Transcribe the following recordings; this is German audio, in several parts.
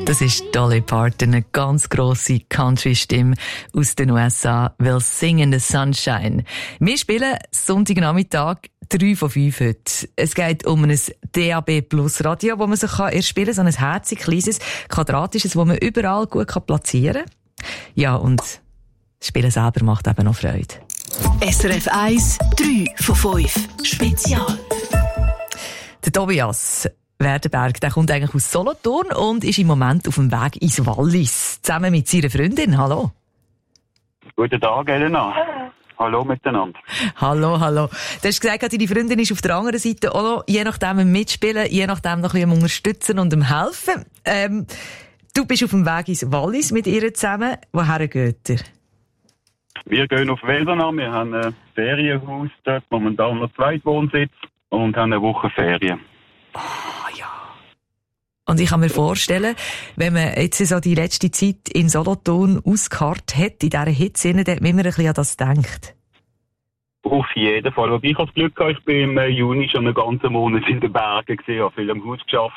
Das ist Dolly Parton, eine ganz grosse Country-Stimme aus den USA, will Sing in the Sunshine. Wir spielen Sonntagnachmittag 3 von 5 heute. Es geht um ein DAB Plus Radio, wo man sich erspielen kann, so ein herzig kleines, quadratisches, das man überall gut platzieren kann. Ja, und das Spielen selber macht eben noch Freude. SRF 1, 3 von 5. Spezial. Der Tobias Werdenberg, der kommt eigentlich aus Solothurn und ist im Moment auf dem Weg ins Wallis, zusammen mit seiner Freundin. Hallo. Guten Tag, Elena. Hallo miteinander. Hallo, hallo. Du hast gesagt, deine Freundin ist auf der anderen Seite auch noch, je nachdem am Mitspielen, je nachdem noch ein bisschen am Unterstützen und am Helfen. Du bist auf dem Weg ins Wallis mit ihr zusammen. Woher geht ihr? Wir gehen auf Weldena. Wir haben ein Ferienhaus dort, momentan noch Zweitwohnsitz und haben eine Woche Ferien. Ah, ja. Und ich kann mir vorstellen, wenn man jetzt so die letzte Zeit in Solothurn ausgeharrt hat, in dieser Hitze, dann hat man immer ein bisschen an das gedacht. Auf jeden Fall. Und ich habe das Glück gehabt, ich bin im Juni schon einen ganzen Monat in den Bergen gewesen, habe viel am Haus geschafft.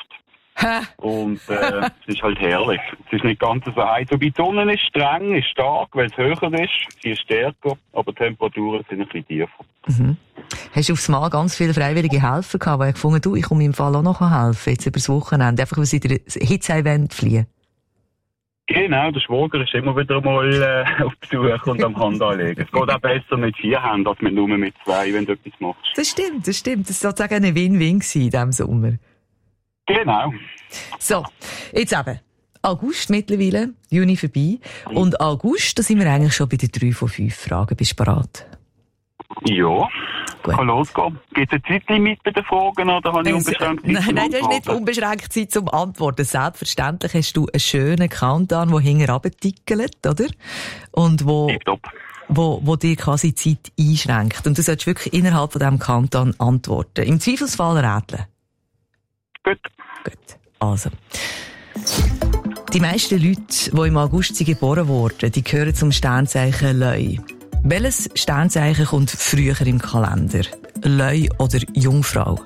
Und es ist halt herrlich. Es ist nicht ganz so heiß. Wobei die Sonne ist streng, ist stark, weil es höher ist. Sie ist stärker, aber die Temperaturen sind ein bisschen tiefer. Mhm. Hast du aufs Mal ganz viele freiwillige Helfer gehabt, weil ich gefunden, ich komme im Fall auch noch helfen, jetzt übers Wochenende, einfach weil sie in das Hitze-Event fliehen? Genau, der Schwager ist immer wieder mal auf Besuch und am Hand anlegen. Es geht auch besser mit 4 Händen als nur mit 2, wenn du etwas machst. Das stimmt. Das war sozusagen eine Win-Win in diesem Sommer. Genau. So, jetzt eben. August mittlerweile, Juni vorbei. Und August, da sind wir eigentlich schon bei den 3 von 5 Fragen. Bist du bereit? Ja, gut. Kann losgehen. Gibt es ein Zeitlimit bei den Fragen oder habe ich unbeschränkt Zeit? Nein, du hast nicht unbeschränkt Zeit zum Antworten. Selbstverständlich hast du einen schönen Countdown, der hinten runtertickelt, oder? Und wo dir quasi Zeit einschränkt. Und du solltest wirklich innerhalb von diesem Countdown antworten. Im Zweifelsfall rätseln. Gut. Also. Die meisten Leute, die im August geboren wurden, die gehören zum Sternzeichen Löwe. Welches Sternzeichen kommt früher im Kalender? Löwe oder Jungfrau?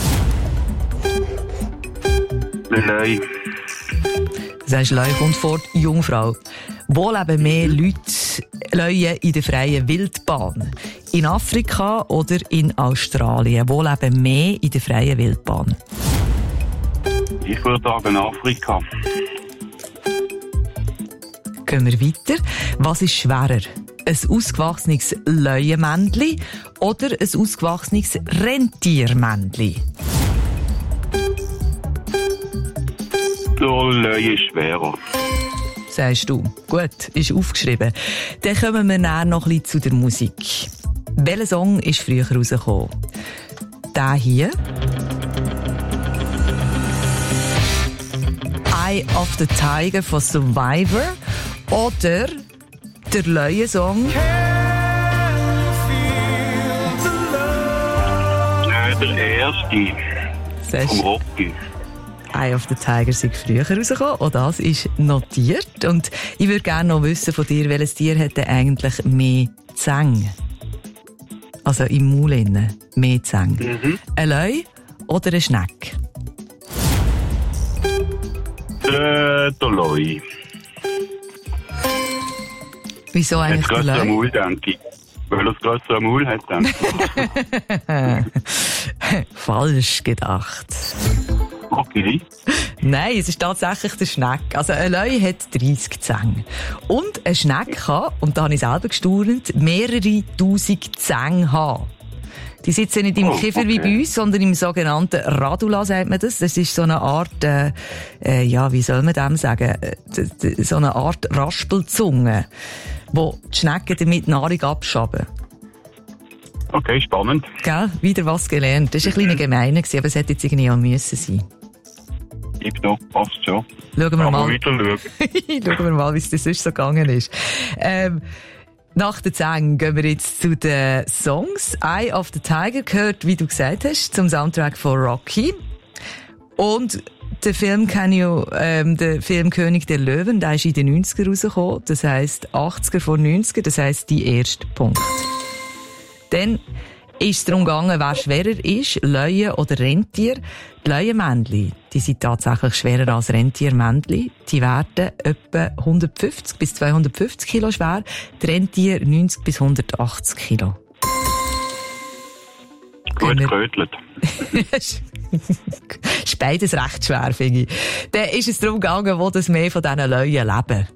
Löwe. Das heißt, Löwe kommt vor Jungfrau. Wo leben mehr Löwe in der freien Wildbahn? In Afrika oder in Australien? Wo leben mehr in der freien Wildbahn? Ich würde sagen Afrika. Gehen wir weiter. Was ist schwerer? Ein ausgewachsenes Löwenmännchen oder ein ausgewachsenes Rentiermännchen? Der Löwe ist schwerer. Sagst du. Gut, ist aufgeschrieben. Dann kommen wir näher noch ein bisschen zu der Musik. Welcher Song ist früher rausgekommen? Der hier. Eye of the Tiger von Survivor oder der Löwe-Song? Der erste. Vom Rocky. Eye of the Tiger sind früher rausgekommen. Auch das ist notiert. Und ich würde gerne noch wissen von dir, welches Tier hat denn eigentlich mehr Zähne? Also im Maul innen. Mehr Zähne. Ein Löwe oder ein Schneck? Der Löwe. Wieso eigentlich der Löwe? Maul, denke ich. Weil er das grössere Maul hat, denke ich. Falsch gedacht. Okay. Nein, es ist tatsächlich der Schneck. Also ein Löwe hat 30 Zähne. Und ein Schneck kann, und da habe ich selber gestaunt, mehrere tausend Zähne haben. Die sitzen nicht im Kiefer wie bei uns, sondern im sogenannten Radula, sagt man das. Das ist so eine Art, wie soll man dem sagen? So eine Art Raspelzunge, wo die Schnecken damit Nahrung abschaben. Okay, spannend. Gell? Wieder was gelernt. Das war ein kleiner Gemeiner, aber es hätte jetzt irgendwie auch müssen sein. Tipptopp, passt schon. Schauen wir mal. Schauen wir mal, wie es das sonst so gegangen ist. Nach den Zähnen gehen wir jetzt zu den Songs. Eye of the Tiger gehört, wie du gesagt hast, zum Soundtrack von Rocky. Und der Film der Film König der Löwen, der ist in den 90er rausgekommen. Das heisst 80er vor 90er, das heisst die erste Punkt. Dann ist es darum gegangen, wer schwerer ist, Löwe oder Rentier. Die Löwenmännchen, die sind tatsächlich schwerer als Rentiermännchen. Die werden etwa 150 bis 250 Kilo schwer, die Rentier 90 bis 180 Kilo. Gut gerötelt. Ist beides recht schwer, finde ich. Dann ist es darum gegangen, wo das mehr von diesen Löwen leben.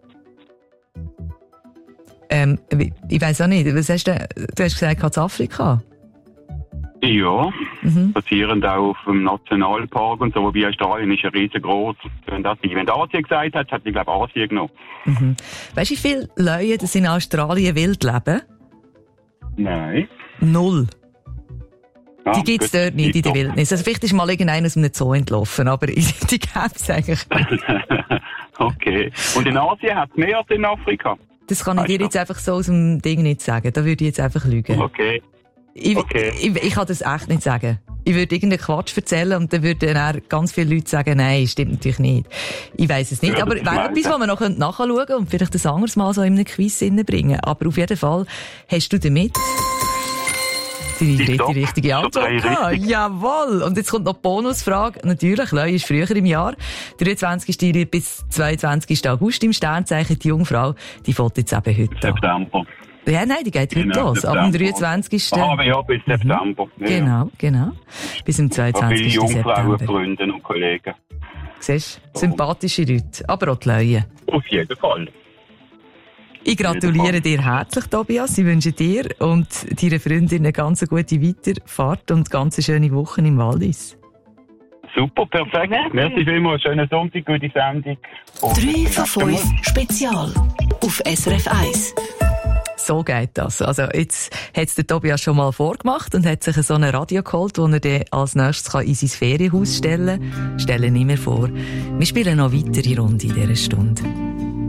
Ich weiss auch nicht, was hast du hast gesagt, in Afrika? Ja, basierend auch auf dem Nationalpark und so, wobei Australien ist ja riesengroß. Wenn Asien gesagt hat, hat ich glaube Asien genommen. Weißt du, wie viele Löwen das in Australien wild leben? Nein. 0. Ah, die gibt's dort nicht in der Wildnis. Also vielleicht ist mal irgendeiner aus einem Zoo entlaufen, aber die gäb's eigentlich nicht. Okay. Und in Asien hat es mehr als in Afrika? Das kann ich dir jetzt einfach so aus dem Ding nicht sagen. Da würde ich jetzt einfach lügen. Okay. Ich kann das echt nicht sagen. Ich würde irgendeinen Quatsch erzählen und dann würden dann ganz viele Leute sagen, nein, stimmt natürlich nicht. Ich weiss es nicht, ja, aber wäre etwas, was wir noch nachschauen können und vielleicht ein anderes Mal so in einem Quiz bringen. Aber auf jeden Fall hast du damit die richtige Antwort gehabt. Jawohl! Und jetzt kommt noch die Bonusfrage. Natürlich, Löwe ist früher im Jahr. 23. bis 22. August im Sternzeichen. Die Jungfrau, die fällt jetzt eben heute September. Ja, nein, die geht heute los. Ab dem 23. Aber ja, bis September. Genau. Bis zum 22. Viele September. Jungfrauen, Freunde und Kollegen. Siehst du, sympathische Leute. Aber auch die Löwe. Auf jeden Fall. Ich gratuliere dir herzlich, Tobias. Ich wünsche dir und deiner Freundin eine ganz gute Weiterfahrt und ganz schöne Wochen im Wallis. Super, perfekt. Merci vielmals. Schönen Sonntag, gute Sendung. 3 von 5 Spezial auf SRF 1. So geht das. Also jetzt hat es der Tobias schon mal vorgemacht und hat sich so ein Radio geholt, das er dann als nächstes in sein Ferienhaus stellen kann. Stellen nicht mehr vor. Wir spielen noch weitere Runde in dieser Stunde.